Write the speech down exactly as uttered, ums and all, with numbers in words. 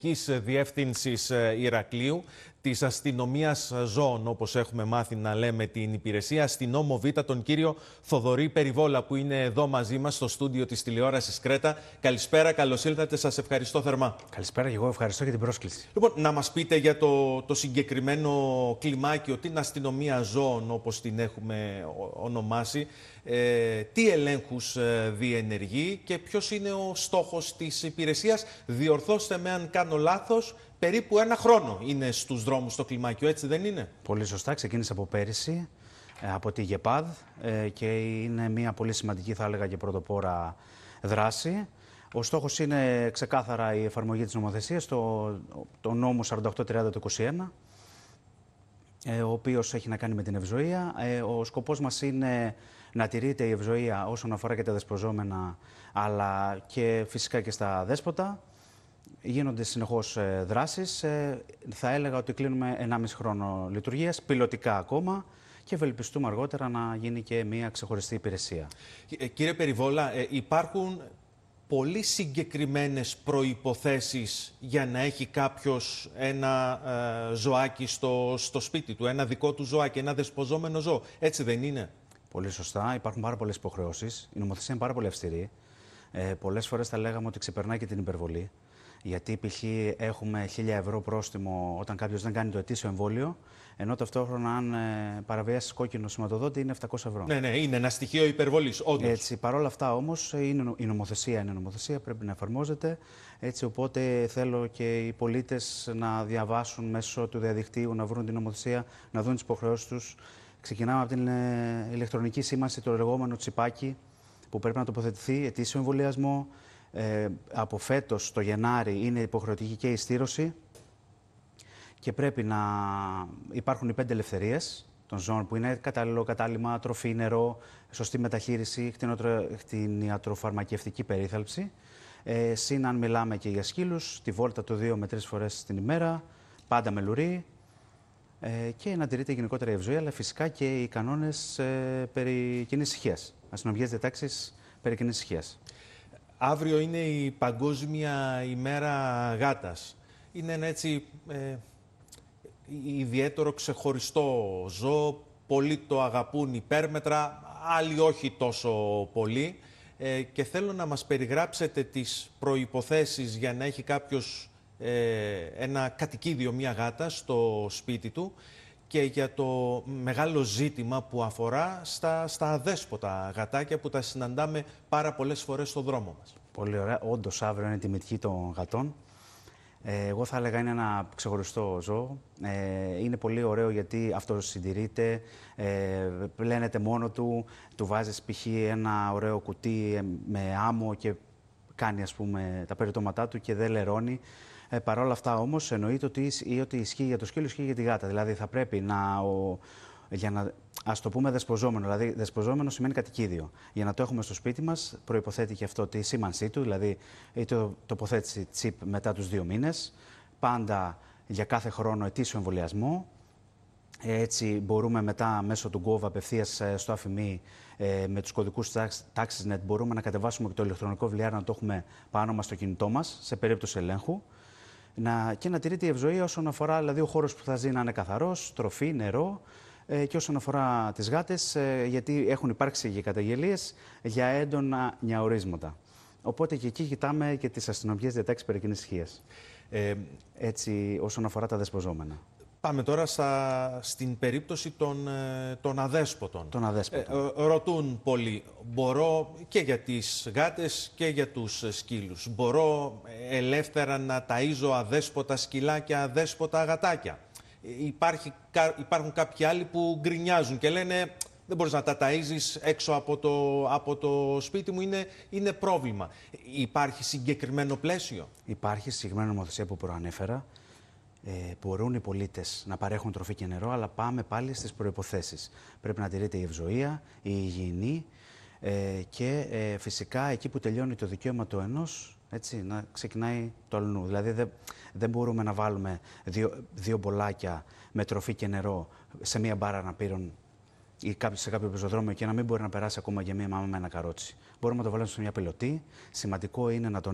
της Διεύθυνσης Ηρακλείου, της Αστυνομίας Ζώων, όπως έχουμε μάθει να λέμε την υπηρεσία, αστυνόμο Β, τον κύριο Θοδωρή Περιβόλα, που είναι εδώ μαζί μας στο στούντιο της τηλεόρασης Κρέτα. Καλησπέρα, καλώς ήλθατε, σας ευχαριστώ θερμά. Καλησπέρα και εγώ ευχαριστώ για την πρόσκληση. Λοιπόν, να μας πείτε για το, το συγκεκριμένο κλιμάκιο, την Αστυνομία Ζώων, όπως την έχουμε ονομάσει, ε, τι ελέγχους ε, διενεργεί και ποιος είναι ο στόχος της υπηρεσίας. Διορθώστε με αν κάνω λάθος, περίπου ένα χρόνο είναι στους δρόμους το κλιμάκιο, έτσι δεν είναι? Πολύ σωστά, ξεκίνησε από πέρυσι, από τη ΓΕΠΑΔ και είναι μια πολύ σημαντική, θα έλεγα, και πρωτοπόρα δράση. Ο στόχος είναι ξεκάθαρα η εφαρμογή της νομοθεσίας, το, το νόμο σαράντα οκτώ τριάντα του είκοσι ένα, ο οποίος έχει να κάνει με την ευζοία. Ο σκοπός μας είναι να τηρείται η ευζοία όσον αφορά και τα δεσποζόμενα, αλλά και φυσικά και στα δέσποτα. Γίνονται συνεχώς ε, δράσεις. Ε, θα έλεγα ότι κλείνουμε ενάμιση χρόνο λειτουργίας, πιλωτικά ακόμα, και ευελπιστούμε αργότερα να γίνει και μια ξεχωριστή υπηρεσία. Ε, κύριε Περιβόλα, ε, υπάρχουν πολύ συγκεκριμένες προϋποθέσεις για να έχει κάποιος ένα ε, ζωάκι στο, στο σπίτι του, ένα δικό του ζωάκι, ένα δεσποζόμενο ζώο. Έτσι δεν είναι? Πολύ σωστά. Υπάρχουν πάρα πολλές υποχρεώσεις. Η νομοθεσία είναι πάρα πολύ αυστηρή. Ε, πολλές φορές θα λέγαμε ότι ξεπερνάει και την υπερβολή. Γιατί π.χ. έχουμε χίλια ευρώ πρόστιμο όταν κάποιος δεν κάνει το ετήσιο εμβόλιο, ενώ ταυτόχρονα αν ε, παραβιάσει κόκκινο σηματοδότη είναι επτακόσια ευρώ. Ναι, ναι, είναι ένα στοιχείο υπερβολής, όντως. Έτσι, παρόλα αυτά όμως είναι, η νομοθεσία είναι νομοθεσία, πρέπει να εφαρμόζεται. Έτσι, οπότε θέλω και οι πολίτες να διαβάσουν μέσω του διαδικτύου, να βρουν την νομοθεσία, να δουν τις υποχρεώσεις τους. Ξεκινάμε από την ε, ηλεκτρονική σήμανση, το λεγόμενο τσιπάκι, που πρέπει να τοποθετηθεί, ετήσιο εμβολιασμό. Ε, από φέτος το Γενάρη είναι υποχρεωτική και η στήρωση και πρέπει να υπάρχουν οι πέντε ελευθερίες των ζώων, που είναι κατάλληλο κατάλημα, τροφή, νερό, σωστή μεταχείριση, κτηνιατροφαρμακευτική περίθαλψη. Ε, συν αν μιλάμε και για σκύλους, τη βόλτα το δύο με τρεις φορές την ημέρα, πάντα με λουρί, ε, και να τηρείται γενικότερα η ευζοία, αλλά φυσικά και οι κανόνες ε, περί κοινής ησυχίας, αστυνομικές διατάξεις περί κοινής ησυχίας. Αύριο είναι η Παγκόσμια ημέρα γάτας. Είναι ένα έτσι ε, ιδιαίτερο ξεχωριστό ζώο. Πολλοί το αγαπούν υπέρμετρα, άλλοι όχι τόσο πολύ. Ε, και θέλω να μας περιγράψετε τις προϋποθέσεις για να έχει κάποιος ε, ένα κατοικίδιο, μια γάτα στο σπίτι του, και για το μεγάλο ζήτημα που αφορά στα, στα αδέσποτα γατάκια που τα συναντάμε πάρα πολλές φορές στον δρόμο μας. Πολύ ωραία. Όντως, αύριο είναι η τιμητική των γατών. Ε, εγώ θα έλεγα είναι ένα ξεχωριστό ζώο. Ε, είναι πολύ ωραίο γιατί αυτοσυντηρείται, ε, πλένεται μόνο του, του βάζεις π.χ. ένα ωραίο κουτί με άμμο και κάνει, ας πούμε, τα περιτώματά του και δεν λερώνει. Ε, Παρ' όλα αυτά όμως εννοείται ότι, ή ότι ισχύει για το σκύλο, ισχύει για τη γάτα. Δηλαδή θα πρέπει να, ο, για να, ας το πούμε, δεσποζόμενο. Δηλαδή δεσποζόμενο σημαίνει κατοικίδιο. Για να το έχουμε στο σπίτι μας προϋποθέτει και αυτό τη σήμανσή του, δηλαδή η το, τοποθέτηση τσιπ μετά τους δύο μήνες, πάντα για κάθε χρόνο ετήσιο εμβολιασμό. Έτσι μπορούμε μετά μέσω του Gov απευθείας στο ΑΦΜΗ ε, με τους κωδικούς TaxisNet μπορούμε να κατεβάσουμε και το ηλεκτρονικό βιβλιάριο, να το έχουμε πάνω μας στο κινητό μας σε περίπτωση ελέγχου. Να, και να τηρείται η ευζοία όσον αφορά, δηλαδή, ο χώρος που θα ζει να είναι καθαρός, τροφή, νερό, ε, και όσον αφορά τις γάτες, ε, γιατί έχουν υπάρξει και καταγγελίες για έντονα νιαουρίσματα. Οπότε και εκεί κοιτάμε και τις αστυνομικές διατάξεις περί κοινής ησυχίας. Ε, έτσι, όσον αφορά τα δεσποζόμενα. Πάμε τώρα στα, στην περίπτωση των, των αδέσποτων. Των αδέσποτων. Ε, ρωτούν πολλοί, μπορώ και για τις γάτες και για τους σκύλους, μπορώ ελεύθερα να ταΐζω αδέσποτα σκυλά και αδέσποτα γατάκια? Υπάρχει, υπάρχουν κάποιοι άλλοι που γκρινιάζουν και λένε δεν μπορείς να τα ταΐζεις έξω από το, από το σπίτι μου, είναι, είναι πρόβλημα. Υπάρχει συγκεκριμένο πλαίσιο? Υπάρχει συγκεκριμένη νομοθεσία που προανέφερα. Ε, μπορούν οι πολίτες να παρέχουν τροφή και νερό, αλλά πάμε πάλι στις προϋποθέσεις. Πρέπει να τηρείται η ευζοία, η υγιεινή ε, και ε, φυσικά εκεί που τελειώνει το δικαίωμα του ενός, έτσι, να ξεκινάει το αλλού. Δηλαδή δεν, δεν μπορούμε να βάλουμε δύο, δύο μπολάκια με τροφή και νερό σε μία μπάρα αναπήρων ή σε κάποιο πεζοδρόμιο και να μην μπορεί να περάσει ακόμα για μία μάμα με ένα καρότσι. Μπορούμε να το βάλουμε σε μια πιλωτή. Σημαντικό είναι να τον